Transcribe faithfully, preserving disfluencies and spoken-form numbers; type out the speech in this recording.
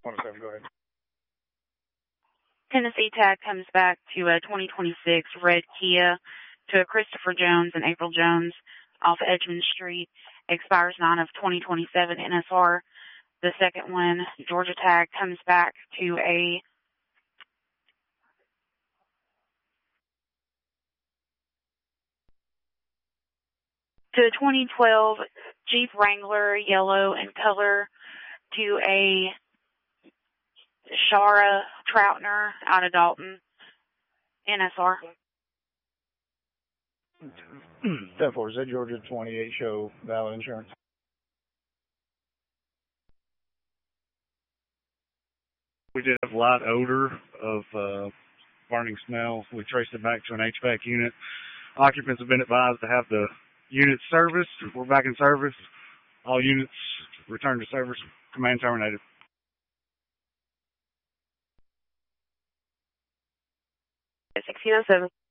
one oh seven, go ahead. Tennessee tag comes back to a twenty twenty-six red Kia to a Christopher Jones and April Jones off Edgemond Street. Expires nine of twenty twenty-seven N S R. The second one, Georgia tag, comes back to a to a twenty twelve Jeep Wrangler, yellow in color, to a Shara Troutner out of Dalton, N S R. ten four, is that Georgia twenty-eight show valid insurance? We did have light odor of uh, burning smell. We traced it back to an H V A C unit. Occupants have been advised to have the unit serviced. We're back in service. All units returned to service. Command terminated. sixteen oh seven.